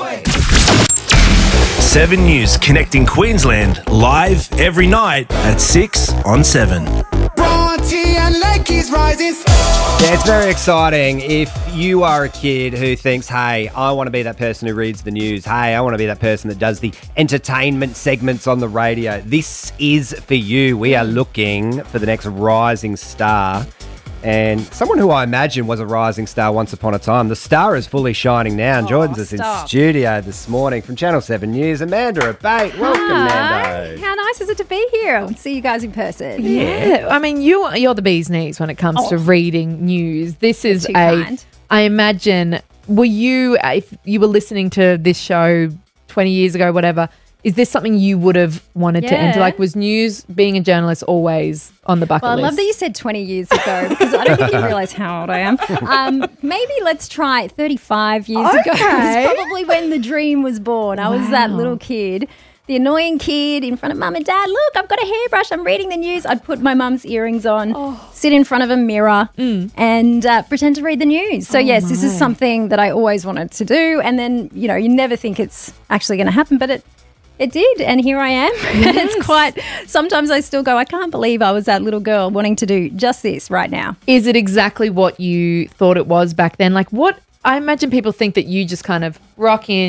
7 News connecting Queensland live every night at 6 on 7. Yeah, it's very exciting if you are a kid who thinks, hey, I want to be that person who reads the news. Hey, I want to be that person that does the entertainment segments on the radio. This is for you. We are looking for the next rising star. And someone who I imagine was a rising star once upon a time. The star is fully shining now and joins us in studio this morning from Channel 7 News. Amanda Abate. Welcome, Amanda. How nice is it to be here and see you guys in person? Yeah. I mean, you're the bee's knees when it comes to reading news. This is I imagine, were you, if you were listening to this show 20 years ago, whatever, is this something you would have wanted to enter? Like, was news, being a journalist, always on the bucket list? I love that you said 20 years ago because I don't think you realise how old I am. Maybe let's try 35 years ago. It's probably when the dream was born. I was that little kid, the annoying kid in front of mum and dad. Look, I've got a hairbrush. I'm reading the news. I'd put my mum's earrings on, sit in front of a mirror and pretend to read the news. So, yes, this is something that I always wanted to do. And then, you know, you never think it's actually going to happen, but it did, and here I am. Yes. It's quite, sometimes I still go, I can't believe I was that little girl wanting to do just this right now. Is it exactly what you thought it was back then? Like, what, I imagine people think that you just kind of rock in,